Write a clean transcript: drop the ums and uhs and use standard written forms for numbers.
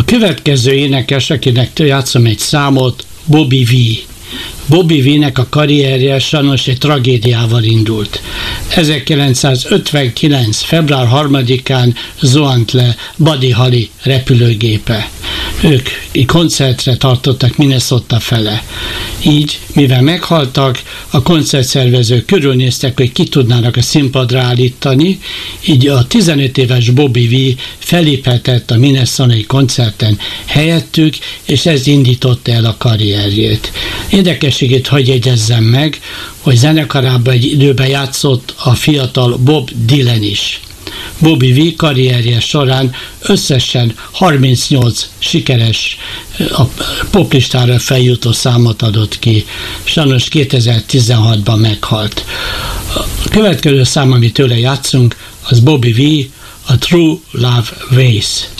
következő énekes, akinek játszom egy számot, Bobby Vee. Bobby Vee-nek a karrierje sajnos egy tragédiával indult. 1959. február 3-án zuhant le Buddy Holly repülőgépe. Ők koncertre tartottak Minnesota fele. Így, mivel meghaltak, a koncertszervezők körülnéztek, hogy ki tudnának a színpadra állítani, így a 15 éves Bobby Vee feléphetett a minnesotai koncerten helyettük, és ez indította el a karrierjét. Érdekességét hadd jegyezzem meg, hogy zenekarában egy időben játszott a fiatal Bob Dylan is. Bobby Vee karrierje során összesen 38 sikeres a poplistára feljutó számot adott ki. Sajnos 2016-ban meghalt. A következő szám, amit tőle játszunk, az Bobby Vee, a True Love Ways.